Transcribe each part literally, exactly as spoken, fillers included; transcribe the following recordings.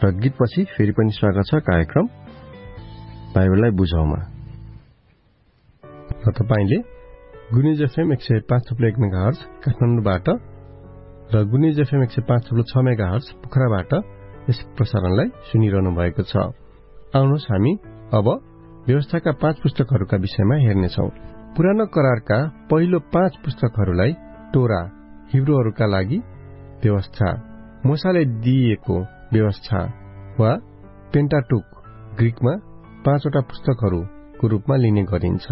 र गीतपछि फेरि पनि स्वागत छ कार्यक्रम बाइबललाई बुझाउमा। र तपाईले गुनिज एफएम एक सय पाँच थुप्रो एक मेगाहर्ज काठमाडौँबाट र गुनिज एफएम एक सय पाँच थुप्रो छ मेगाहर्ज पोखराबाट यस प्रसारणलाई सुनिरहनु भएको छ। आउनुहोस् हामी अब व्यवस्थाका पाँच पुस्तकहरूका विषयमा हेर्नेछौं। पुरानो करारका पहिलो पाँच पुस्तकहरूलाई टोरा हिब्रूहरूका लागि व्यवस्था, मूसाले दिइएको व्यवस्था वा पेन्टाटुक ग्रीकमा पाँचवटा पुस्तकहरूको रूपमा लिने गरिन्छ।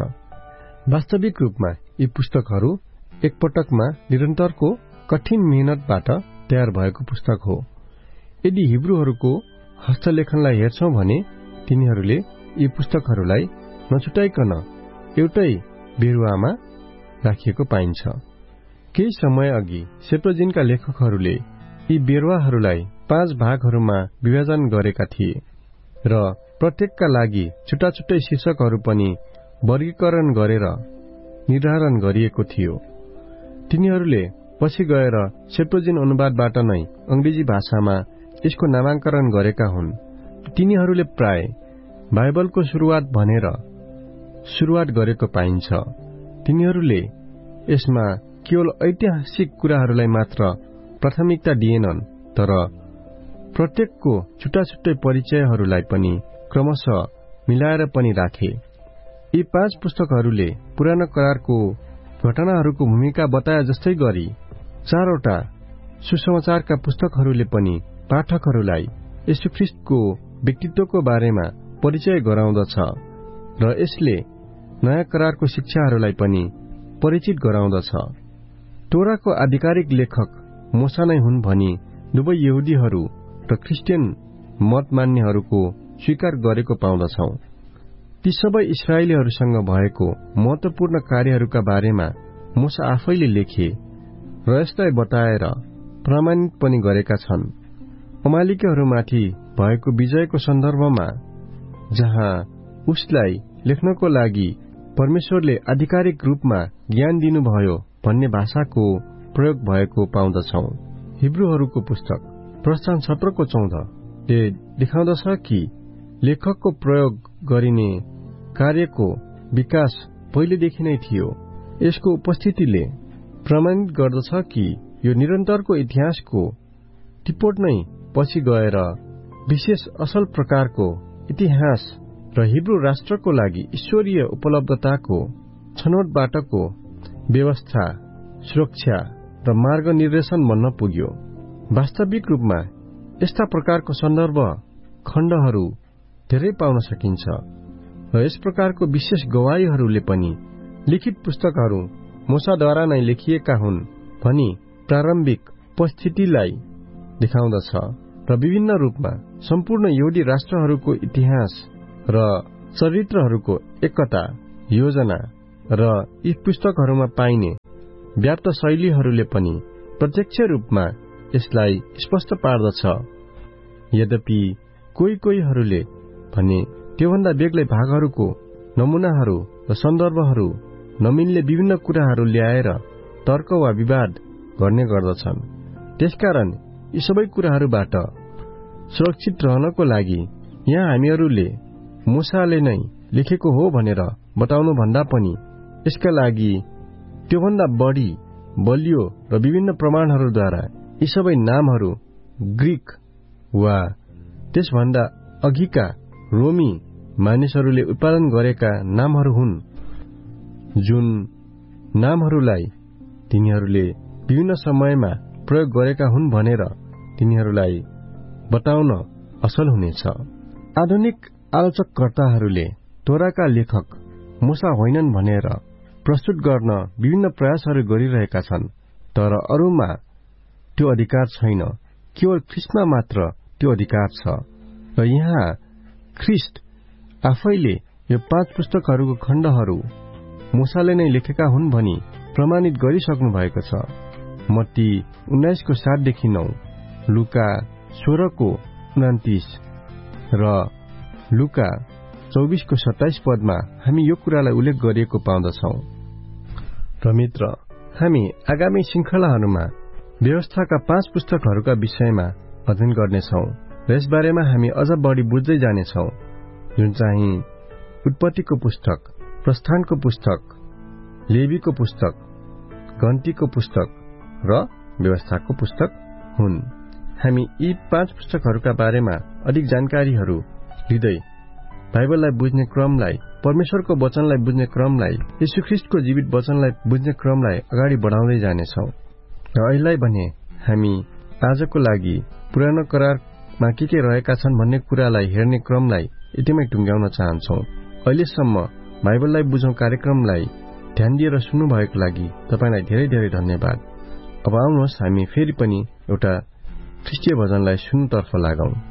वास्तविक रूपमा यी पुस्तकहरू एकपटकमा निरन्तरको कठिन मेहनतबाट तयार भएको पुस्तक हो। यदि हिब्रूहरूको हस्तलेखनलाई हेर्छौं भने तिनीहरूले यी पुस्तकहरूलाई नछुटाइकन एउटै बेरुवामा राखिएको पाइन्छ। केही समय अघि सेप्टुजिन्टका लेखकहरूले यी बेरुवाहरूलाई पाँच भागहरूमा विभाजन गरेका थिए र प्रत्येकका लागि छुट्टा छुट्टै शीर्षकहरू पनि वर्गीकरण गरेर निर्धारण गरिएको थियो। तिनीहरूले पछि गएर सेप्टुजिन्ट अनुवादबाट नै अंग्रेजी भाषामा यसको नामाङ्करण गरेका हुन्। तिनीहरूले प्राय बाइबलको सुरुवात भनेर सुरुवात गरेको पाइन्छ। तिनीहरूले यसमा केवल ऐतिहासिक कुराहरूलाई मात्र प्राथमिकता दिएनन्, तर प्रत्येकको छुट्टा छुट्टै परिचयहरूलाई पनि क्रमशः मिलाएर पनि राखे। यी पाँच पुस्तकहरूले पुरानो करारको घटनाहरूको भूमिका बताए जस्तै गरी चारवटा सुसमाचारका पुस्तकहरूले पनि पाठकहरूलाई येशू ख्रीष्टको व्यक्तित्वको बारेमा परिचय गराउँदछ र यसले नयाँ करारको शिक्षाहरूलाई पनि परिचित गराउँदछ। टोराको आधिकारिक लेखक मूसा नै हुन् भनी दुवै यहुदीहरू र क्रिस्चियन मत मान्नेहरूको स्वीकार गरेको पाउँदछौं। ती सबै इस्राएलीहरूसँग भएको महत्वपूर्ण कार्यहरूका बारेमा मूसा आफैले लेखे र यसलाई बताएर प्रमाणित पनि गरेका छन्। अमालेकीहरूमाथि भएको विजयको सन्दर्भमा जहाँ उसलाई लेख्नको लागि परमेश्वरले आधिकारिक रूपमा ज्ञान दिनुभयो भन्ने भाषाको प्रयोग भएको पाउँदछौं। हिब्रूहरूको पुस्तक प्रस्थान सत्रको चौधले देखाउँदछ कि लेखकको प्रयोग गरिने कार्यको विकास पहिलेदेखि नै थियो। यसको उपस्थितिले प्रमाणित गर्दछ कि यो निरन्तरको इतिहासको टिपोट नै पछि गएर विशेष असल प्रकारको इतिहास र हिब्रू राष्ट्रको लागि ईश्वरीय उपलब्धताको छनौटबाटको व्यवस्था, सुरक्षा र मार्ग निर्देशन बन्न पुग्यो। वास्तविक रूपमा यस्ता प्रकारको सन्दर्भ खण्डहरू धेरै पाउन सकिन्छ र यस प्रकारको विशेष गवाहीहरूले पनि लिखित पुस्तकहरू मूसाद्वारा नै लेखिएका हुन् भनी प्रारम्भिक उपस्थितिलाई देखाउँदछ र विभिन्न रूपमा सम्पूर्ण यहुदी राष्ट्रहरूको इतिहास र चरित्रहरूको एकता, योजना र यी पुस्तकहरूमा पाइने व्याप्त शैलीहरूले पनि प्रत्यक्ष रूपमा यसलाई स्पष्ट पार्दछ। यद्यपि कोही कोहीहरूले भने त्योभन्दा बेग्लै भागहरूको नमूनाहरू र सन्दर्भहरू नमिल्ने विभिन्न कुराहरू ल्याएर तर्क वा विवाद गर्ने गर्दछन्। त्यसकारण यी सबै कुराहरूबाट सुरक्षित रहनको लागि यहाँ हामीहरूले मूसाले नै लेखेको हो भनेर बताउनु भन्दा पनि यसका लागि त्योभन्दा बढ़ी बलियो र विभिन्न प्रमाणहरूद्वारा यी सबै नामहरू ग्रीक वा त्यसभन्दा अघिका रोमी मानिसहरूले उत्पादन गरेका नामहरू हुन्, जुन नामहरूलाई तिनीहरूले विभिन्न समयमा प्रयोग गरेका हुन् भनेर तिनीहरूलाई बताउन असल हुनेछ। आधुनिक आलोचककर्ताहरूले टोराका लेखक मूसा होइनन् भनेर प्रस्तुत गर्न विभिन्न प्रयासहरू गरिरहेका छन्, तर अरूमा त्यो अधिकार छैन। केवल ख्रीष्टमा मात्र त्यो अधिकार छ र यहाँ ख्रीष्ट आफैले यो पाँच पुस्तकहरूको खण्डहरू मूसाले नै लेखेका हुन् भनी प्रमाणित गरिसक्नु भएको छ। मत्ती उन्नाइसको सातदेखि नौ, लुका सोह्रको उनातिस र लुका चौबीसको सत्ताइस पदमा हामी यो कुरालाई उल्लेख गरिएको पाउँदछौं। र मित्र, हामी आगामी श्रृंखलाहरूमा व्यवस्थाका पाँच पुस्तकहरूका विषयमा अध्ययन गर्नेछौं। र यसबारेमा हामी अझ बढी बुझ्दै जानेछौं, जुन चाहिँ उत्पत्तिको पुस्तक, प्रस्थानको पुस्तक, लेवीको पुस्तक, गन्तीको पुस्तक र व्यवस्थाको पुस्तक हुन्। हामी यी पाँच पुस्तकहरूका बारेमा अधिक जानकारीहरू लिँदै बाइबललाई बुझ्ने क्रमलाई, परमेश्वरको वचनलाई बुझ्ने क्रमलाई, येशूख्रीष्टको जीवित वचनलाई बुझ्ने क्रमलाई अगाडि बढाउँदै जानेछौं। र अहिले भने हामी आजको लागि पुरानो करारमा के के रहेका छन् भन्ने कुरालाई हेर्ने क्रमलाई यतिमै टुङ्ग्याउन चाहन्छौं। अहिलेसम्म बाइबललाई बुझौं कार्यक्रमलाई ध्यान दिएर सुन्नुभएको लागि तपाईलाई धेरै धेरै धन्यवाद। अब आउनुहोस् हामी फेरि पनि एउटा ख्रिस्टीय भजनलाई सुन्नतर्फ लागौं।